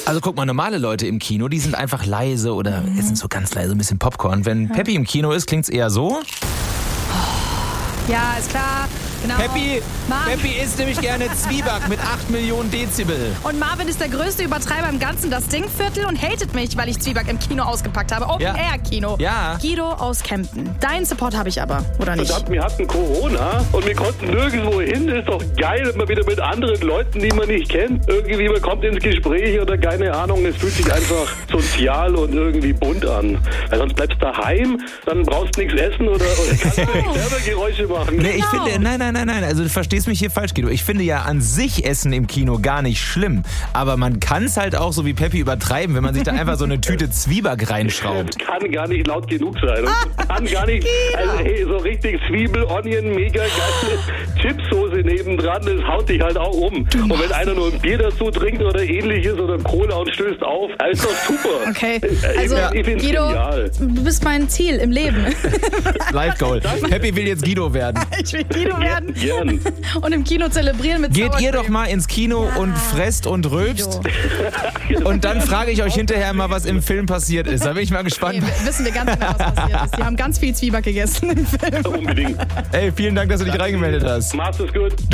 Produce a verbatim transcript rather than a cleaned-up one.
Also guck mal, normale Leute im Kino, die sind einfach leise oder mhm. essen so ganz leise ein bisschen Popcorn. Wenn ja. Peppi im Kino ist, klingt's eher so. Ja, ist klar. Genau. Peppi, Peppi isst nämlich gerne Zwieback mit acht Millionen Dezibel. Und Marvin ist der größte Übertreiber im ganzen Das Ding-Viertel und hatet mich, weil ich Zwieback im Kino ausgepackt habe. Open-Air-Kino. Ja. Guido aus Kempten. Deinen Support habe ich aber, oder nicht? Verdammt, wir hatten Corona und wir konnten nirgendwo hin. Ist doch geil, mal wieder mit anderen Leuten, die man nicht kennt. Irgendwie, man kommt ins Gespräch oder keine Ahnung. Es fühlt sich einfach sozial und irgendwie bunt an. Weil sonst bleibst du daheim, dann brauchst du nichts essen oder, oder kannst du nicht selber Geräusche machen. Nee, ich Genau. finde, nein, nein, nein, nein, also du verstehst mich hier falsch, Guido. Ich finde ja an sich Essen im Kino gar nicht schlimm, aber man kann es halt auch so wie Peppi übertreiben, wenn man sich da einfach so eine Tüte Zwieback reinschraubt. Kann gar nicht laut genug sein. Und kann gar nicht, also hey, so richtig Zwiebel, Onion, mega geile Chipsoße nebendran, das haut dich halt auch um. Und wenn einer nur ein Bier dazu trinkt oder ähnliches oder Cola und stößt auf, ist doch super. Okay, also ich Guido, genial. Du bist mein Ziel im Leben. Life Goal. Peppi will jetzt Guido werden. Ich will Guido werden. Ja, gern. Und im Kino zelebrieren mit Geht Sour ihr Cream. doch mal ins Kino ja. und fresst und rülpst. Und dann frage ich euch hinterher mal, was im Film passiert ist. Da bin ich mal gespannt. Okay, wissen wir ganz genau, was passiert ist. Die haben ganz viel Zwieback gegessen im Film. Unbedingt. Ey, vielen Dank, dass du dich reingemeldet hast. Mach's es gut.